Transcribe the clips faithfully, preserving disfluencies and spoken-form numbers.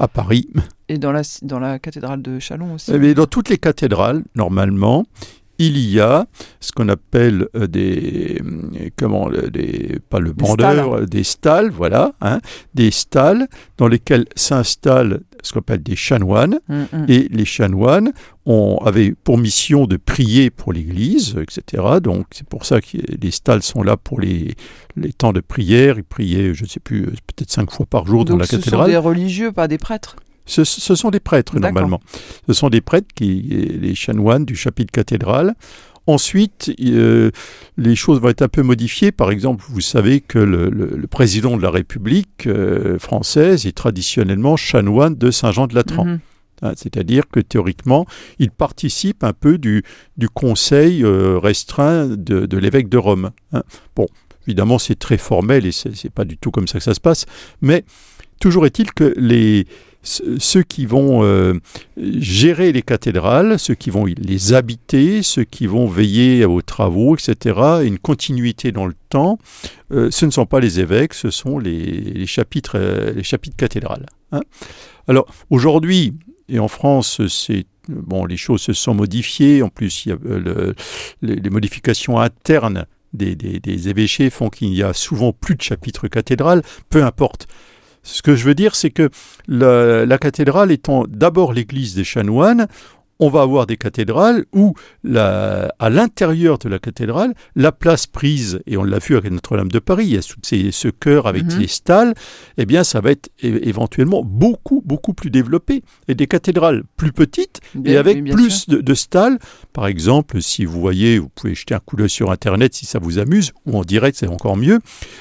à Paris. Et dans la, dans la cathédrale de Châlons aussi. Mais dans toutes les cathédrales, normalement, il y a ce qu'on appelle euh, des, comment, des, pas le bandeur, des, des stalles, voilà, hein, des stalles dans lesquelles s'installent ce qu'on appelle des chanoines, mm-hmm. et les chanoines ont, avaient pour mission de prier pour l'Église, et cetera. Donc c'est pour ça que les stalles sont là pour les, les temps de prière. Ils priaient, je ne sais plus, peut-être cinq fois par jour. Donc dans la cathédrale. Donc ce sont des religieux, pas des prêtres? Ce, ce sont des prêtres, D'accord. normalement. Ce sont des prêtres, qui, les chanoines du chapitre cathédral. Ensuite, euh, les choses vont être un peu modifiées. Par exemple, vous savez que le, le, le président de la République euh, française est traditionnellement chanoine de Saint-Jean-de-Latran. Mm-hmm. Hein, c'est-à-dire que théoriquement, il participe un peu du, du conseil euh, restreint de, de l'évêque de Rome. Hein. Bon, évidemment, c'est très formel et c'est, c'est pas du tout comme ça que ça se passe. Mais toujours est-il que les... ceux qui vont euh, gérer les cathédrales, ceux qui vont les habiter, ceux qui vont veiller aux travaux, et cetera, une continuité dans le temps, euh, ce ne sont pas les évêques, ce sont les, les, chapitres, euh, les chapitres cathédrales. Hein. Alors, aujourd'hui, et en France, c'est, bon, les choses se sont modifiées, en plus, il y a, euh, le, les, les modifications internes des, des, des évêchés font qu'il n'y a souvent plus de chapitres cathédrales, peu importe. Ce que je veux dire, c'est que la, la cathédrale étant d'abord l'église des chanoines, on va avoir des cathédrales où, la, à l'intérieur de la cathédrale, la place prise, et on l'a vu avec Notre-Dame de Paris, il y a tout ces, ce chœur avec mm-hmm. les stalles, eh bien ça va être é- éventuellement beaucoup, beaucoup plus développé. Et des cathédrales plus petites bien, et avec oui, plus de, de stalles. Par exemple, si vous voyez, vous pouvez jeter un coup d'œil sur Internet si ça vous amuse, ou en direct, c'est encore mieux,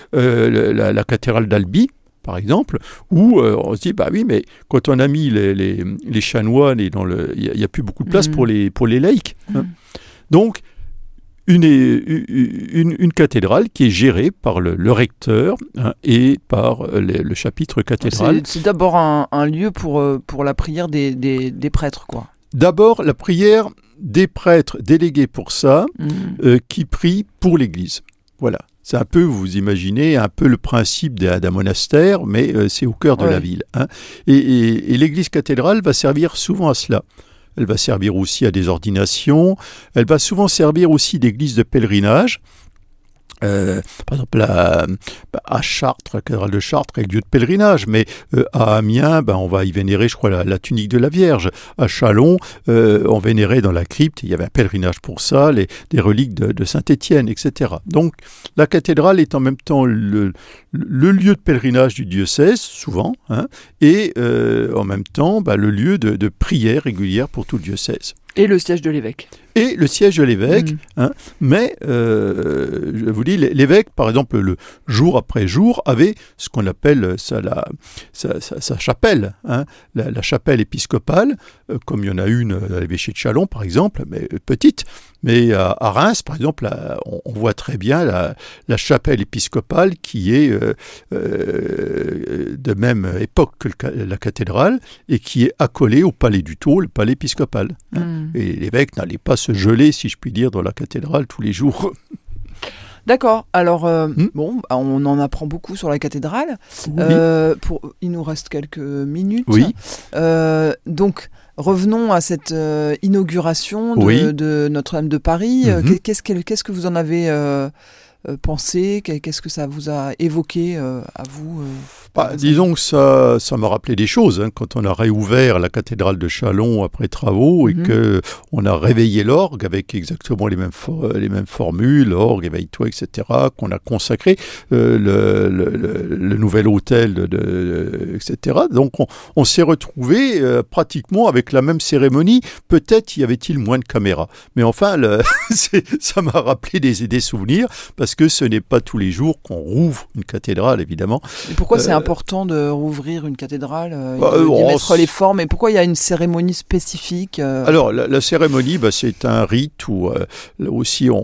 euh, la, la cathédrale d'Albi, par exemple, où euh, on se dit, bah oui, mais quand on a mis les, les, les chanoines, il n'y a, a plus beaucoup de place mmh. pour, les, pour les laïcs. Mmh. Hein. Donc, une, une, une cathédrale qui est gérée par le, le recteur hein, et par le, le chapitre cathédral. C'est, c'est d'abord un, un lieu pour, pour la prière des, des, des prêtres, quoi. D'abord, la prière des prêtres délégués pour ça, mmh. euh, qui prient pour l'Église. Voilà. C'est un peu, vous imaginez, un peu le principe d'un, d'un monastère, mais euh, c'est au cœur de ouais. la ville. Hein. Et, et, et l'église cathédrale va servir souvent à cela. Elle va servir aussi à des ordinations. Elle va souvent servir aussi d'église de pèlerinage. Euh, par exemple, à, à Chartres, la cathédrale de Chartres est lieu de pèlerinage, mais euh, à Amiens, ben, on va y vénérer, je crois, la, la tunique de la Vierge. À Châlons, euh, on vénérait dans la crypte, il y avait un pèlerinage pour ça, les, des reliques de, de Saint-Étienne, et cetera. Donc, la cathédrale est en même temps le, le lieu de pèlerinage du diocèse, souvent, hein, et euh, en même temps, ben, le lieu de, de prière régulière pour tout le diocèse. Et le siège de l'évêque. Et le siège de l'évêque, mmh. hein, mais euh, je vous dis, l'évêque, par exemple, le jour après jour, avait ce qu'on appelle sa, la, sa, sa, sa chapelle, hein, la, la chapelle épiscopale, euh, comme il y en a une à l'évêché de Châlons, par exemple, mais euh, petite. Mais à, à Reims, par exemple, là, on, on voit très bien la, la chapelle épiscopale qui est euh, euh, de même époque que le, la cathédrale et qui est accolée au palais du Thau, le palais épiscopal. Hein. Mmh. Et l'évêque n'allait pas se geler, si je puis dire, dans la cathédrale tous les jours. D'accord. Alors, euh, hmm? bon, on en apprend beaucoup sur la cathédrale. Oui. Euh, pour, il nous reste quelques minutes. Oui. Euh, donc, revenons à cette euh, inauguration de, oui. de Notre-Dame de Paris. Mm-hmm. Qu'est-ce que, qu'est-ce que vous en avez euh, pensé ? Qu'est-ce que ça vous a évoqué euh, à vous euh, bah, disons que ça, ça m'a rappelé des choses. Hein, quand on a réouvert la cathédrale de Châlons après travaux et mm-hmm. qu'on a réveillé l'orgue avec exactement les mêmes, for- les mêmes formules, l'orgue, éveille-toi, et cetera, qu'on a consacré euh, le, le, le, le nouvel hôtel, de, de, et cetera. Donc on, on s'est retrouvés euh, pratiquement avec la même cérémonie. Peut-être y avait-il moins de caméras. Mais enfin, le, c'est, ça m'a rappelé des, des souvenirs parce que ce n'est pas tous les jours qu'on rouvre une cathédrale, évidemment. Et pourquoi c'est euh, important de rouvrir une cathédrale, euh, bah, de, de mettre les formes, et pourquoi il y a une cérémonie spécifique euh... Alors, la, la cérémonie, bah, c'est un rite où euh, là aussi on,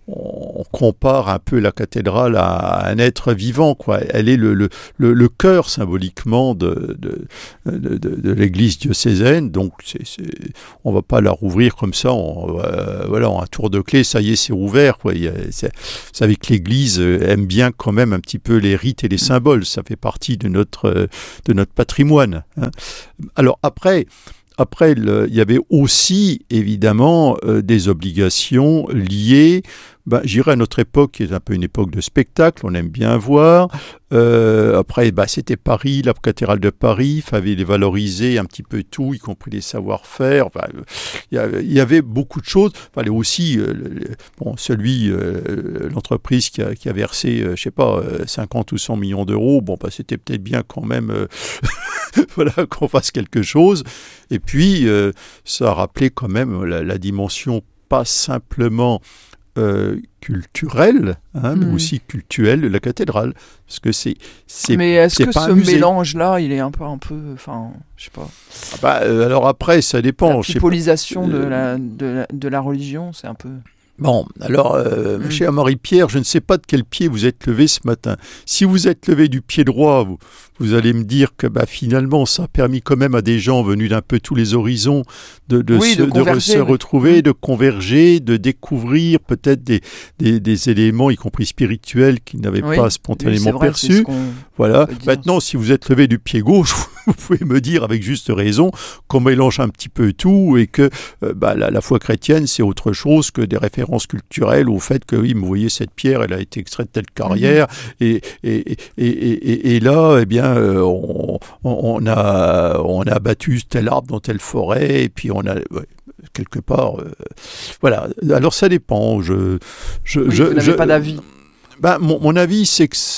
on compare un peu la cathédrale à un être vivant, quoi. Elle est le, le, le, le cœur symboliquement de, de, de, de, de l'église diocésaine, donc c'est, c'est, on ne va pas la rouvrir comme ça, on, euh, voilà, en un tour de clé, ça y est, c'est ouvert, quoi. Il y a, c'est, vous savez que l'église aime bien quand même un petit peu les rites et les symboles, ça fait partie de notre, de notre patrimoine, hein. Alors après, Après, le, il y avait aussi, évidemment, euh, des obligations liées, ben, j'irais à notre époque, qui est un peu une époque de spectacle, on aime bien voir. Euh, après, ben, c'était Paris, la cathédrale de Paris, il fallait les valoriser un petit peu tout, y compris les savoir-faire. Enfin, il y, y avait beaucoup de choses. Il fallait aussi, euh, le, bon, celui, euh, l'entreprise qui a, qui a versé, euh, je sais pas, euh, cinquante ou cent millions d'euros, bon, ben, c'était peut-être bien quand même... Euh, voilà, qu'on fasse quelque chose. Et puis, euh, ça a rappelé quand même la, la dimension pas simplement euh, culturelle, hein, mmh. mais aussi cultuelle de la cathédrale. Parce que c'est, c'est Mais est-ce c'est que pas ce un musée. mélange-là, il est un peu, un peu, enfin, je sais pas. Ah bah, euh, alors après, ça dépend. La pipolisation euh, de, la, de, la, de la religion, c'est un peu... Bon, alors, euh, mmh. cher Marie-Pierre, je ne sais pas de quel pied vous êtes levé ce matin. Si vous êtes levé du pied droit, vous, vous allez me dire que bah, finalement, ça a permis quand même à des gens venus d'un peu tous les horizons de, de, oui, se, de, de re- se retrouver, mmh. de converger, de découvrir peut-être des, des, des éléments, y compris spirituels, qu'ils n'avaient oui, pas spontanément oui, perçus. Voilà. Maintenant, si vous êtes levé du pied gauche, vous pouvez me dire avec juste raison qu'on mélange un petit peu tout et que euh, bah, la, la foi chrétienne, c'est autre chose que des références culturelle au fait que, oui, vous voyez, cette pierre, elle a été extraite de telle carrière, mmh. et, et, et, et, et là, eh bien, euh, on, on, a, on a abattu tel arbre dans telle forêt, et puis on a... Ouais, quelque part, euh, voilà. Alors, ça dépend. Je, je, oui, je, vous n'avez je, pas d'avis. Ben, mon, mon avis, c'est que...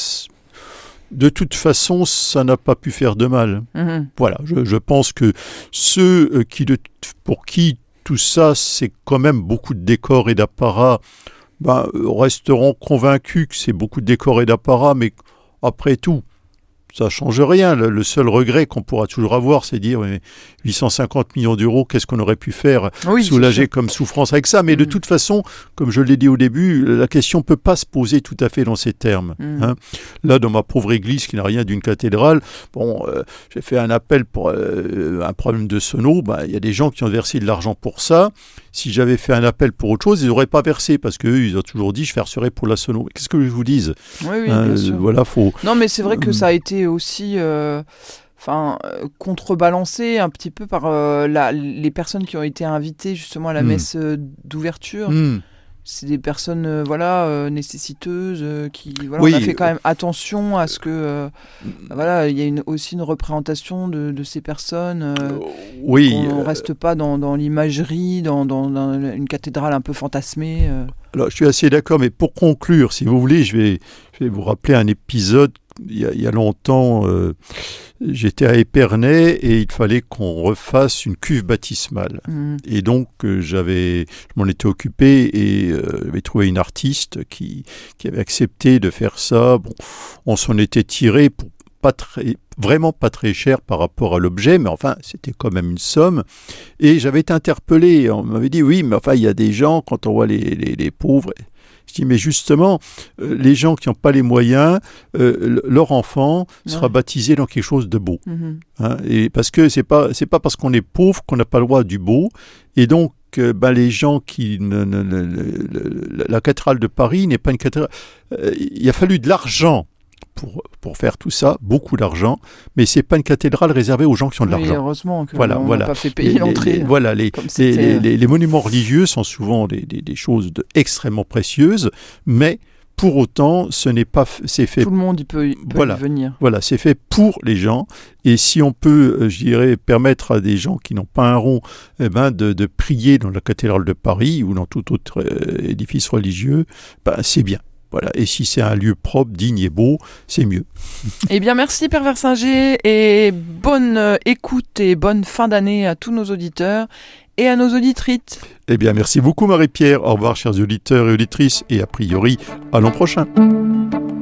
De toute façon, ça n'a pas pu faire de mal. Mmh. Voilà, je, je pense que ceux qui, de, pour qui tout ça, c'est quand même beaucoup de décors et d'apparats, ben, resteront convaincus que c'est beaucoup de décors et d'apparats, mais après tout, ça ne change rien. Le, le seul regret qu'on pourra toujours avoir, c'est dire mais huit cent cinquante millions d'euros, qu'est-ce qu'on aurait pu faire, oui, soulager comme souffrance avec ça. Mais mmh. de toute façon, comme je l'ai dit au début, la question ne peut pas se poser tout à fait dans ces termes. Mmh. Hein. Là, dans ma pauvre église qui n'a rien d'une cathédrale, bon, euh, j'ai fait un appel pour euh, un problème de sono. Ben, y a des gens qui ont versé de l'argent pour ça. Si j'avais fait un appel pour autre chose, ils n'auraient pas versé parce qu'eux, ils ont toujours dit je verserai pour la sono. Mais qu'est-ce que je vous dise ? Oui, oui, hein, bien sûr. Voilà, faut... Non, mais c'est vrai que ça a été aussi euh, enfin, euh, contrebalancé un petit peu par euh, la, les personnes qui ont été invitées justement à la mmh. messe euh, d'ouverture. Mmh. C'est des personnes euh, voilà, euh, nécessiteuses euh, qui... Voilà, oui. On a fait quand même attention à ce que... Euh, voilà, il y a une, aussi une représentation de, de ces personnes. Euh, oui. On ne reste pas dans, dans l'imagerie, dans, dans, dans une cathédrale un peu fantasmée. Euh. Alors, je suis assez d'accord, mais pour conclure, si vous voulez, je vais, je vais vous rappeler un épisode. Il y a, il y a longtemps, euh, j'étais à Épernay et il fallait qu'on refasse une cuve baptismale. Mmh. Et donc, euh, j'avais, je m'en étais occupé et euh, j'avais trouvé une artiste qui, qui avait accepté de faire ça. Bon, on s'en était tiré pour pas très, vraiment pas très cher par rapport à l'objet, mais enfin, c'était quand même une somme. Et j'avais été interpellé. On m'avait dit, oui, mais enfin, il y a des gens, quand on voit les, les, les pauvres... Je dis, mais justement, euh, les gens qui n'ont pas les moyens, euh, leur enfant ouais. sera baptisé dans quelque chose de beau. Mm-hmm. Hein, et parce que c'est pas, c'est pas parce qu'on est pauvre qu'on n'a pas le droit du beau. Et donc, euh, ben, les gens qui... Ne, ne, ne, ne, la cathédrale de Paris n'est pas une cathédrale... Euh, il a fallu de l'argent Pour, pour faire tout ça, beaucoup d'argent, mais c'est pas une cathédrale réservée aux gens qui ont de oui, l'argent. Heureusement qu'on voilà, n'a voilà. pas fait payer les, l'entrée. Les, voilà, les, les, les, les, les monuments religieux sont souvent des, des, des choses de, extrêmement précieuses, mais pour autant, ce n'est pas, c'est fait. Tout le monde il peut, peut voilà, y venir. Voilà, c'est fait pour les gens, et si on peut, je dirais, permettre à des gens qui n'ont pas un rond, eh ben, de, de prier dans la cathédrale de Paris ou dans tout autre euh, édifice religieux, ben, c'est bien. Voilà. Et si c'est un lieu propre, digne et beau, c'est mieux. Eh bien, merci Père Versinger et bonne écoute et bonne fin d'année à tous nos auditeurs et à nos auditrices. Eh bien, merci beaucoup Marie-Pierre. Au revoir chers auditeurs et auditrices et a priori, à l'an prochain.